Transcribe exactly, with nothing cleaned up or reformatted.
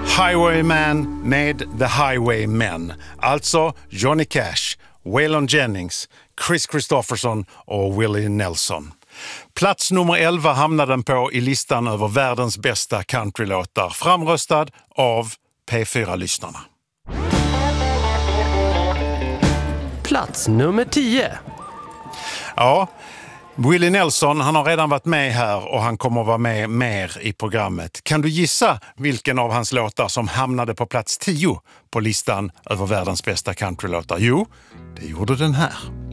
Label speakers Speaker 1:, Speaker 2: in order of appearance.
Speaker 1: Highwayman med The Highwaymen. Alltså Johnny Cash, Waylon Jennings, Chris Christopherson och Willie Nelson. Plats nummer elva hamnade den på i listan över världens bästa countrylåtar, framröstad av P fyra-lyssnarna.
Speaker 2: Plats nummer tio.
Speaker 1: Ja, Willie Nelson, han har redan varit med här och han kommer vara med mer i programmet. Kan du gissa vilken av hans låtar som hamnade på plats tio på listan över världens bästa countrylåtar? Jo, det gjorde den här.